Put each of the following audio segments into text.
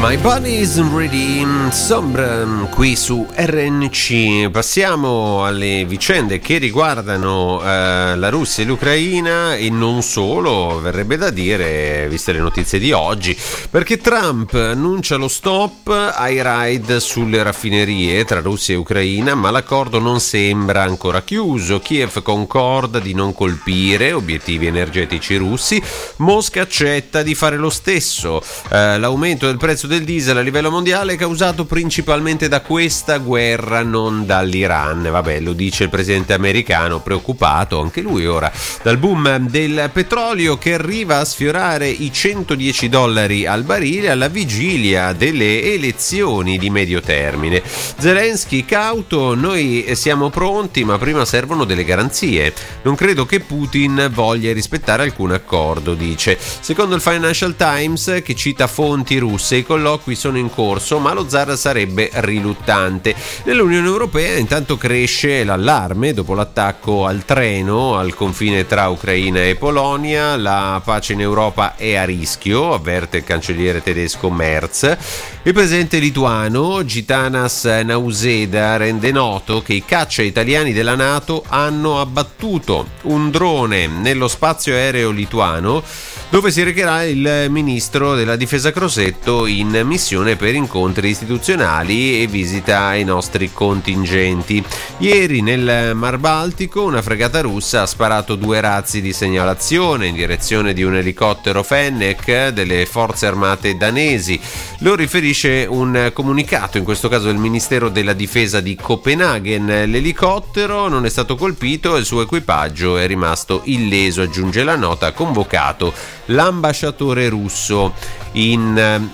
My body is ready, Sombra qui su RNC. Passiamo alle vicende che riguardano la Russia e l'Ucraina, e non solo, verrebbe da dire, viste le notizie di oggi, perché Trump annuncia lo stop ai raid sulle raffinerie tra Russia e Ucraina, ma l'accordo non sembra ancora chiuso. Kiev concorda di non colpire obiettivi energetici russi, Mosca accetta di fare lo stesso. L'aumento del prezzo del diesel a livello mondiale è causato principalmente da questa guerra, non dall'Iran. Vabbè, lo dice il presidente americano, preoccupato anche lui ora dal boom del petrolio che arriva a sfiorare i $110 al barile alla vigilia delle elezioni di medio termine. Zelensky cauto: noi siamo pronti, ma prima servono delle garanzie. Non credo che Putin voglia rispettare alcun accordo, dice. Secondo il Financial Times, che cita fonti russe, i colloqui sono in corso, ma lo zar sarebbe riluttante. Nell'Unione Europea intanto cresce l'allarme dopo l'attacco al treno al confine tra Ucraina e Polonia. La pace in Europa è a rischio, avverte il cancelliere tedesco Merz. Il presidente lituano Gitanas Nausėda rende noto che i caccia italiani della NATO hanno abbattuto un drone nello spazio aereo lituano, dove si recherà il ministro della difesa Crosetto in missione per incontri istituzionali e visita ai nostri contingenti. Ieri nel Mar Baltico una fregata russa ha sparato 2 razzi di segnalazione in direzione di un elicottero Fennec delle forze armate danesi. Lo riferisce un comunicato, in questo caso del Ministero della Difesa di Copenaghen. L'elicottero non è stato colpito e il suo equipaggio è rimasto illeso, aggiunge la nota, convocato l'ambasciatore russo in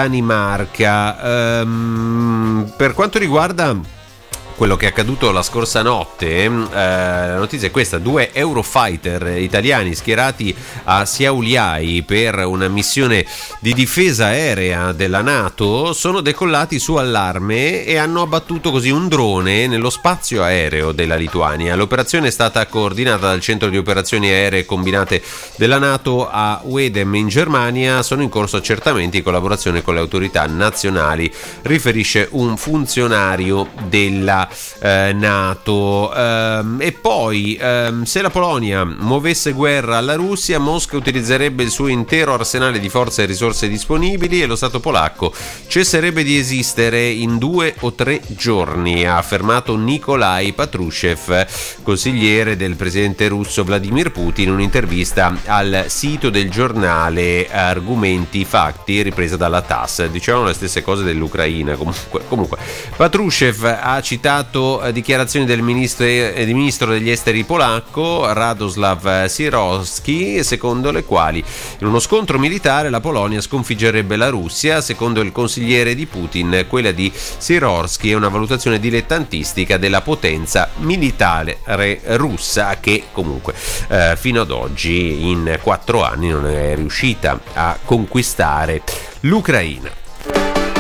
Danimarca. Per quanto riguarda quello che è accaduto la scorsa notte, la notizia è questa: 2 Eurofighter italiani schierati a Šiauliai per una missione di difesa aerea della NATO sono decollati su allarme e hanno abbattuto così un drone nello spazio aereo della Lituania. L'operazione è stata coordinata dal centro di operazioni aeree combinate della NATO a Wedem in Germania. Sono in corso accertamenti in collaborazione con le autorità nazionali, riferisce un funzionario della NATO. E poi se la Polonia muovesse guerra alla Russia, Mosca utilizzerebbe il suo intero arsenale di forze e risorse disponibili e lo Stato polacco cesserebbe di esistere in 2 o 3 giorni, ha affermato Nikolai Patrushev, consigliere del presidente russo Vladimir Putin, in un'intervista al sito del giornale Argomenti Fatti, ripresa dalla TASS. Dicevano le stesse cose dell'Ucraina. Comunque Patrushev ha citato dichiarazioni del ministro degli esteri polacco Radoslav Sikorski, secondo le quali in uno scontro militare la Polonia sconfiggerebbe la Russia. Secondo il consigliere di Putin, quella di Sikorski è una valutazione dilettantistica della potenza militare russa, che comunque fino ad oggi in 4 anni non è riuscita a conquistare l'Ucraina.